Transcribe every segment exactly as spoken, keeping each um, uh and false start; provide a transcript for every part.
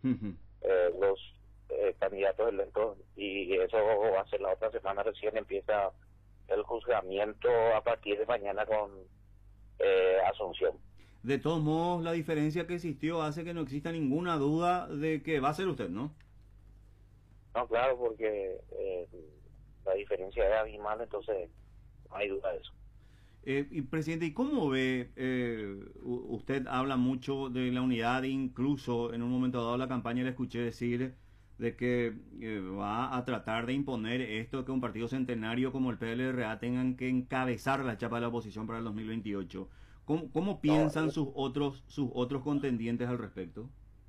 Ujú. eh, los eh, candidatos electos, y eso va a ser la otra semana. Recién empieza el juzgamiento a partir de mañana con eh, Asunción. De todos modos, la diferencia que existió hace que no exista ninguna duda de que va a ser usted, ¿no? No, claro, porque eh, la diferencia es abismal, entonces no hay duda de eso. Eh, y presidente, ¿y cómo ve? Eh, u- usted habla mucho de la unidad, incluso en un momento dado de la campaña le escuché decir de que eh, va a tratar de imponer esto, que un partido centenario como el P L R A tengan que encabezar la chapa de la oposición para el dos mil veintiocho. ¿Cómo, cómo No, piensan sus otros sus otros contendientes al respecto?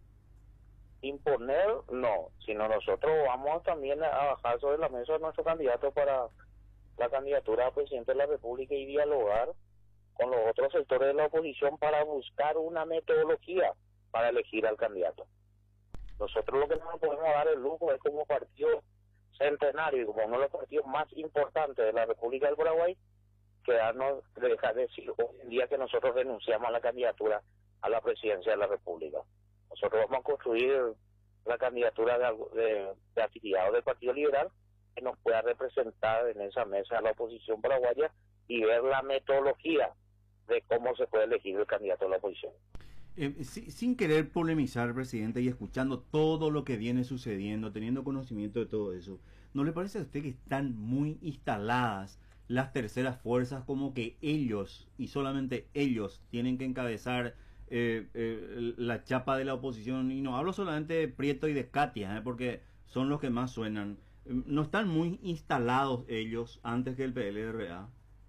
imponer no, sino nosotros vamos también a bajar sobre la mesa a nuestro candidato para la candidatura a presidente de la República y dialogar con los otros sectores de la oposición para buscar una metodología para elegir al candidato. Nosotros lo que no nos podemos dar el lujo es, como partido centenario y como uno de los partidos más importantes de la República del Paraguay, quedarnos, dejar de decir hoy en día que nosotros renunciamos a la candidatura a la presidencia de la República. Nosotros vamos a construir la candidatura de, de, de afiliados del Partido Liberal que nos pueda representar en esa mesa a la oposición paraguaya y ver la metodología de cómo se puede elegir el candidato de la oposición. Eh, si- sin querer polemizar, presidente, y escuchando todo lo que viene sucediendo, teniendo conocimiento de todo eso, ¿no le parece a usted que están muy instaladas las terceras fuerzas, como que ellos, y solamente ellos, tienen que encabezar eh, eh, la chapa de la oposición? Y no hablo solamente de Prieto y de Katia, eh, porque son los que más suenan. Eh, ¿No están muy instalados ellos antes que el P L R A?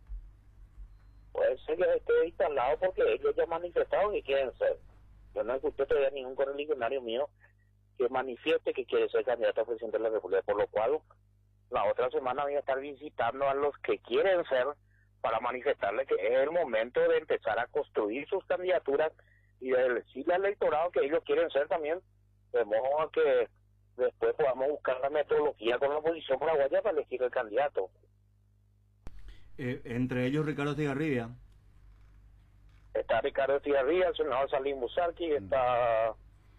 Puede ser que esté instalado porque ellos ya manifestaron que quieren ser. Yo no escuché todavía ningún correligionario mío que manifieste que quiere ser candidato a presidente de la República, por lo cual la otra semana voy a estar visitando a los que quieren ser para manifestarles que es el momento de empezar a construir sus candidaturas y de decirle al electorado que ellos quieren ser también, de modo que después podamos buscar la metodología con la oposición paraguaya para elegir el candidato. Eh, entre ellos Ricardo Estigarribia. Está Ricardo Estigarribia, el senador Salim Busarqui, mm. está,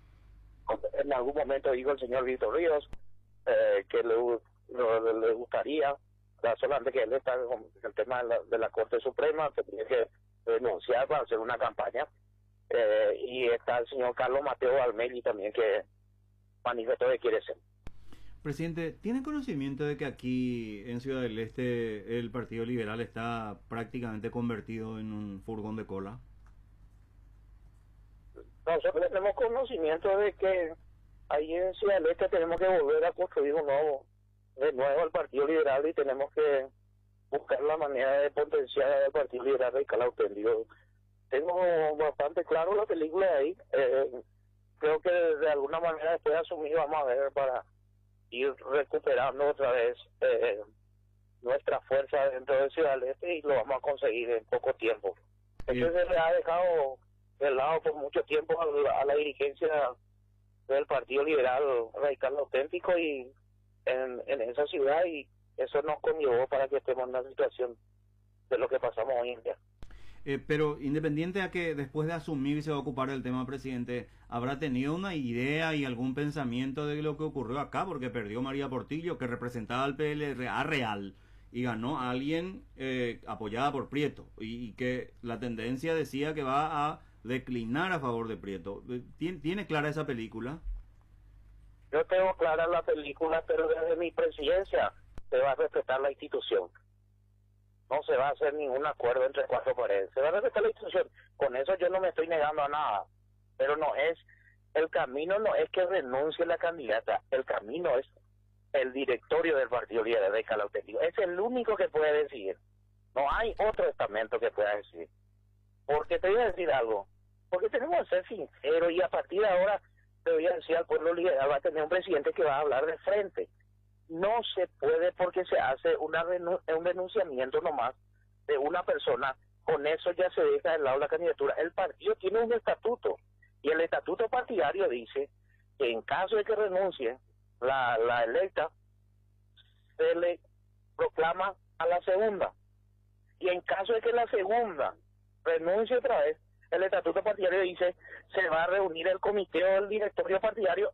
en algún momento dijo el señor Víctor Ríos, eh, que le, le, le gustaría, solamente que él está con el tema de la, de la Corte Suprema, que tiene que renunciar para hacer una campaña, eh, y está el señor Carlos Mateo Almeli también, que manifestó que quiere ser. Presidente, ¿tiene conocimiento de que aquí en Ciudad del Este el Partido Liberal está prácticamente convertido en un furgón de cola? Nosotros tenemos conocimiento de que ahí en Ciudad del Este tenemos que volver a construir un nuevo, de nuevo el Partido Liberal, y tenemos que buscar la manera de potenciar al Partido Liberal radical auténtico. Tengo bastante claro la película de ahí, eh, creo que de alguna manera después de asumir vamos a ver para ir recuperando otra vez eh, nuestra fuerza dentro de Ciudad del Este, y lo vamos a conseguir en poco tiempo. Esto se le ha dejado de lado por mucho tiempo a la, a la dirigencia del Partido Liberal Radical Auténtico y en, en esa ciudad, y eso nos conllevó para que estemos en una situación de lo que pasamos hoy en día. Eh, pero independiente a que después de asumir se va a ocupar del tema, presidente, ¿habrá tenido una idea y algún pensamiento de lo que ocurrió acá? Porque perdió María Portillo, que representaba al P L R A real, y ganó a alguien eh, apoyada por Prieto, y, y que la tendencia decía que va a declinar a favor de Prieto. ¿Tiene, ¿tiene clara esa película? Yo tengo clara la película, pero desde mi presidencia se va a respetar la institución. No se va a hacer ningún acuerdo entre cuatro paredes. Se va a respetar la institución. Con eso yo no me estoy negando a nada. Pero no es, el camino no es que renuncie la candidata. El camino es el directorio del Partido Liberal Radical Auténtico. Es el único que puede decidir. No hay otro estamento que pueda decidir. Porque te voy a decir algo. Porque tenemos que ser sinceros, y a partir de ahora te voy a decir al pueblo liberal, va a tener un presidente que va a hablar de frente. No se puede, porque se hace una renu un renunciamiento nomás de una persona, con eso ya se deja de lado la candidatura. El partido tiene un estatuto, y el estatuto partidario dice que en caso de que renuncie la, la electa, se le proclama a la segunda, y en caso de que la segunda renuncie otra vez, el estatuto partidario dice se va a reunir el comité o el directorio partidario